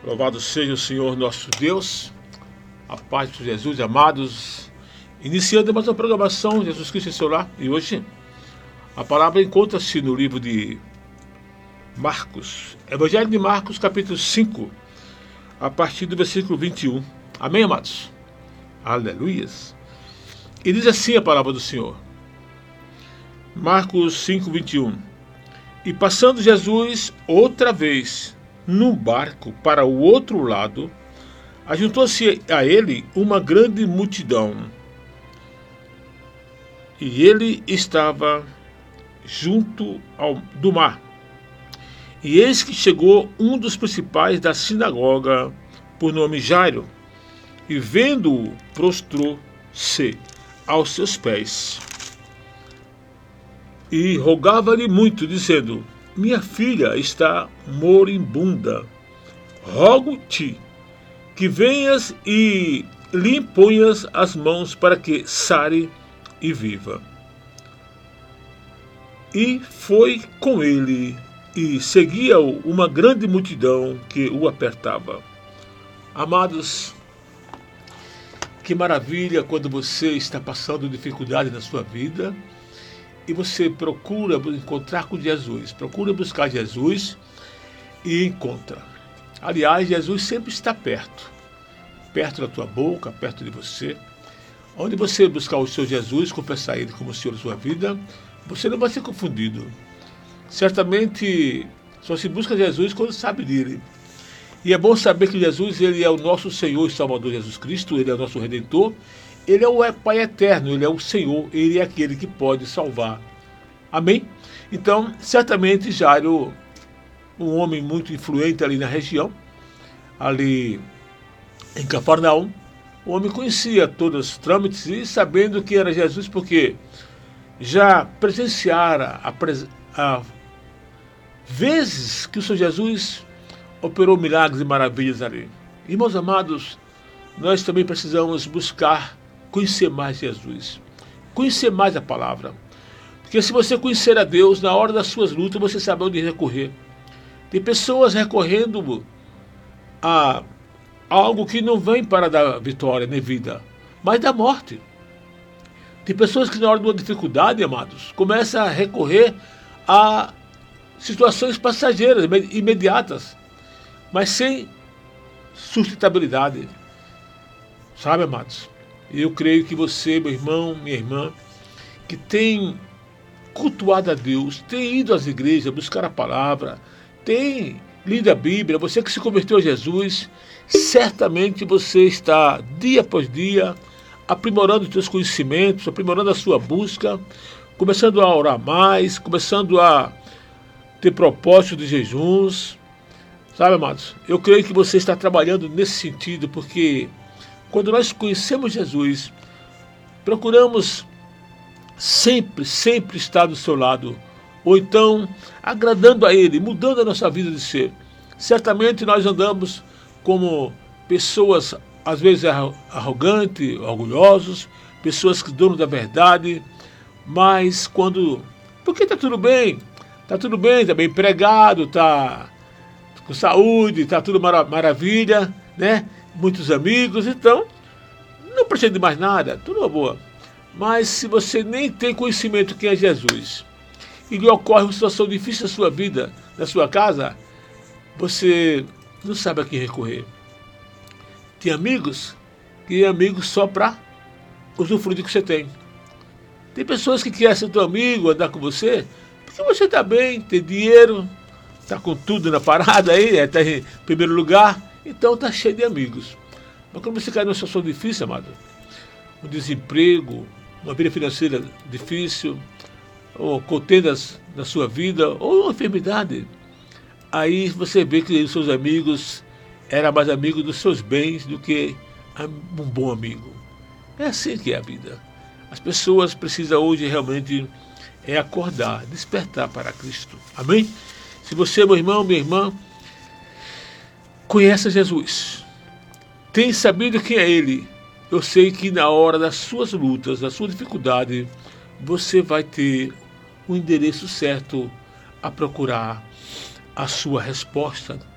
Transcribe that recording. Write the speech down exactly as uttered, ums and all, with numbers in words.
Louvado seja o Senhor nosso Deus, a paz de Jesus, amados. Iniciando mais uma programação, Jesus Cristo em seu lar. E hoje a palavra encontra-se no livro de Marcos, Evangelho de Marcos, capítulo cinco, a partir do versículo vinte e um. Amém, amados? Aleluias. E diz assim a palavra do Senhor. Marcos cinco, vinte e um. E passando Jesus outra vez num barco para o outro lado, ajuntou-se a ele uma grande multidão. E ele estava junto ao, do mar. E eis que chegou um dos principais da sinagoga, por nome Jairo, e vendo-o, prostrou-se aos seus pés. E rogava-lhe muito, dizendo: minha filha está moribunda. Rogo-te que venhas e lhe imponhas as mãos para que sare e viva. E foi com ele, e seguia-o uma grande multidão que o apertava. Amados, que maravilha quando você está passando dificuldade na sua vida e você procura encontrar com Jesus, procura buscar Jesus e encontra. Aliás, Jesus sempre está perto, perto da tua boca, perto de você. Onde você buscar o seu Jesus, confessar Ele como o Senhor da sua vida, você não vai ser confundido. Certamente só se busca Jesus quando sabe dele. E é bom saber que Jesus, Ele é o nosso Senhor e Salvador Jesus Cristo, Ele é o nosso Redentor. Ele é o Pai eterno, Ele é o Senhor, Ele é aquele que pode salvar. Amém? Então, certamente Jairo, um homem muito influente ali na região, ali em Cafarnaum, o homem conhecia todos os trâmites e sabendo que era Jesus, porque já presenciara a, a vezes que o Senhor Jesus operou milagres e maravilhas ali. Irmãos amados, nós também precisamos buscar conhecer mais Jesus, conhecer mais a palavra. Porque se você conhecer a Deus, na hora das suas lutas, você sabe onde recorrer. Tem pessoas recorrendo a algo que não vem para dar vitória nem vida, mas da morte. Tem pessoas que na hora de uma dificuldade, amados, começam a recorrer a situações passageiras, imediatas, mas sem sustentabilidade. Sabe, amados? Eu creio que você, meu irmão, minha irmã, que tem cultuado a Deus, tem ido às igrejas buscar a palavra, tem lido a Bíblia, você que se converteu a Jesus, certamente você está, dia após dia, aprimorando os seus conhecimentos, aprimorando a sua busca, começando a orar mais, começando a ter propósito de jejuns. Sabe, amados? Eu creio que você está trabalhando nesse sentido, porque quando nós conhecemos Jesus, procuramos sempre, sempre estar do seu lado, ou então agradando a Ele, mudando a nossa vida de ser. Certamente nós andamos como pessoas, às vezes arrogantes, orgulhosos, pessoas que dono da verdade, mas quando... Porque está tudo bem, está tudo bem, está bem empregado, está com saúde, está tudo mara maravilha, né? Muitos amigos, então não precisa de mais nada, tudo uma boa. Mas se você nem tem conhecimento quem é Jesus e lhe ocorre uma situação difícil na sua vida, na sua casa, você não sabe a quem recorrer. Tem amigos que é amigos só para usufruir do que você tem. Tem pessoas que querem ser teu amigo, andar com você, porque você está bem, tem dinheiro, está com tudo na parada aí, está em primeiro lugar, então está cheio de amigos. Mas quando você cai numa situação difícil, amado, um desemprego, uma vida financeira difícil, ou contendas na sua vida, ou uma enfermidade, aí você vê que os seus amigos eram mais amigos dos seus bens do que um bom amigo. É assim que é a vida. As pessoas precisam hoje realmente é acordar, despertar para Cristo. Amém? Se você, meu irmão, minha irmã, conhece Jesus, tem sabido quem é Ele, eu sei que na hora das suas lutas, da sua dificuldade, você vai ter o endereço certo a procurar a sua resposta